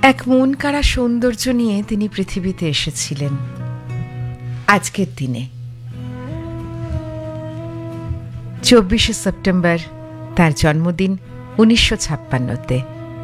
এক মন কাড়া সৌন্দর্য নিয়ে তিনি পৃথিবীতে এসেছিলেন আজকের দিনে। 24শে সেপ্টেম্বর তার জন্মদিন 1956-তে।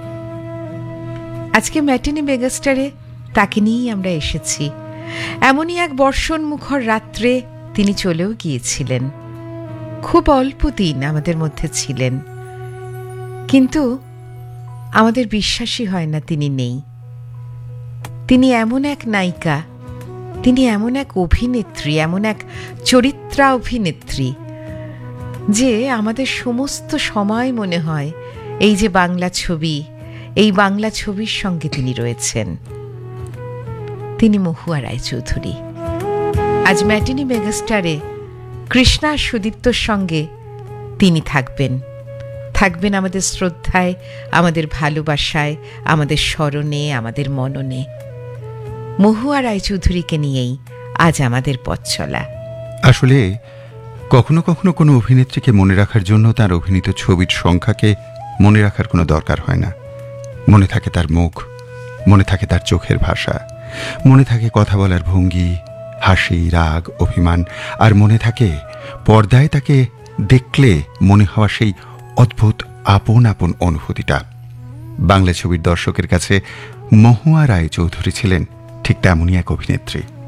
আজকে ম্যাটিনি মেগাস্টারে তাকে নিয়েই আমরা এসেছি। এমনই এক বর্ষণ মুখর রাত্রে তিনি চলেও গিয়েছিলেন। খুব অল্প দিন আমাদের মধ্যে ছিলেন, কিন্তু আমাদের বিশ্বাসই হয় না তিনি নেই। তিনি এমন এক নায়িকা, তিনি এমন এক অভিনেত্রী, এমন এক চরিত্রা অভিনেত্রী যে আমাদের সমস্ত সময় মনে হয় এই যে বাংলা ছবি, এই বাংলা ছবির সঙ্গে তিনি রয়েছেন। তিনি মহুয়া রায়চৌধুরী। আজ ম্যাটিনি মেগাস্টারে কৃষ্ণা আর সুদীপ্তর সঙ্গে তিনি থাকবেন আমাদের শ্রদ্ধায়, আমাদের ভালোবাসায়, আমাদের স্মরণে, আমাদের মননে। মহুয়া রায়চৌধুরীকে নিয়েই আজ আমাদের পথ চলা। আসলে কখনো কখনো কোনো অভিনেত্রীকে মনে রাখার জন্য তার অভিনীত ছবির সংখ্যাকে মনে রাখার কোনো দরকার হয় না। মনে থাকে তার মুখ, মনে থাকে তার চোখের ভাষা, মনে থাকে কথা বলার ভঙ্গি, হাসি, রাগ, অভিমান, আর মনে থাকে পর্দায় তাকে দেখলে মনে হওয়া সেই অদ্ভুত আপন আপন অনুভূতিটা। বাংলা ছবির দর্শকের কাছে মহুয়া রায়চৌধুরী ছিলেন ঠিক তেমনই এক অভিনেত্রী।